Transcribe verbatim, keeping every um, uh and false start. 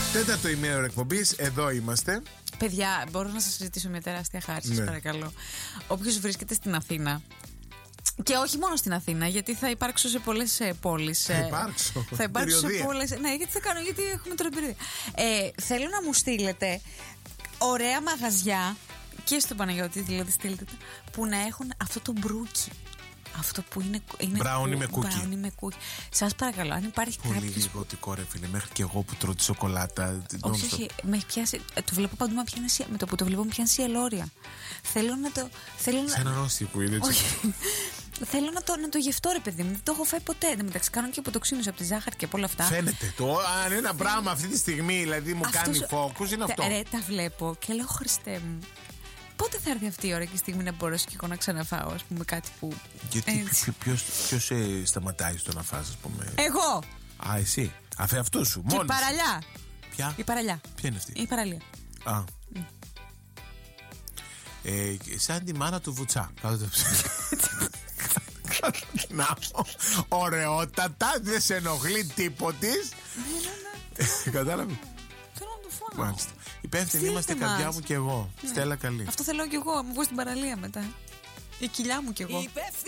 Τέταρτο ημέρο εκπομπής, εδώ είμαστε. Παιδιά, μπορώ να σας ζητήσω μια τεράστια χάρη, σας ναι. παρακαλώ. Όποιος βρίσκεται στην Αθήνα, και όχι μόνο στην Αθήνα, γιατί θα υπάρξω σε πολλές ε, πόλεις. Θα υπάρξω. Θα υπάρξω περιοδία. σε πολλές. Ναι, γιατί θα κάνω, γιατί έχουμε τώρα περιοδία. Ε, θέλω να μου στείλετε ωραία μαγαζιά και στο Παναγιώτη, δηλαδή στείλτε το, που να έχουν αυτό το μπρούκι. Αυτό που είναι. είναι μπράουνι με κούκι. Μπράουνι με κούκι. Σας παρακαλώ, αν υπάρχει πολύ κάποιος. Πολύ γλυκωτικό, ρε φίλε. Μέχρι και εγώ που τρώω τη σοκολάτα. Όχι, όχι. Με έχει πιάσει. Το βλέπω παντού, με πιάνει, με το που το βλέπω, με πιάνει η ελόρια. Θέλω να το. Θέλω Σαν να... αρρώστια που είναι έτσι. Όχι. Θέλω να το, να το γευτώ, ρε παιδί μου. Δεν το έχω φάει ποτέ. Δεν μεταξύ κάνω και αποτοξίνωση από τη ζάχαρη και από όλα αυτά. Φαίνεται. Το, αν ένα πράγμα αυτή τη στιγμή δηλαδή μου Αυτός, κάνει focus, είναι αυτό. Ρε, τα βλέπω και λέω, Χριστέ μου. Πότε θα έρθει αυτή η ώρα και η στιγμή να μπορέσω και εγώ να ξαναφάω, ας πούμε, κάτι που. Γιατί ποιος, ποιος σε σταματάει στο να φας, ας πούμε. Εγώ! Α, εσύ. Αφ' αυτού σου. Και μόνη η παραλιά. Ποια? Η παραλιά. Ποια είναι αυτή? Η παραλία. Α. Mm. Ε, σαν τη μάνα του Βουτσά. Κάτω το να, ωραιότατα, δεν σε ενοχλεί τίποτης. Κατάλαβε. Θέλω να το φάω. Μάλιστα. Υπεύθυνοι είμαστε, καρδιά μου και εγώ. Ναι. Στέλλα καλή. Αυτό θέλω κι εγώ. Μου βγω στην παραλία μετά. Η κοιλιά μου κι εγώ.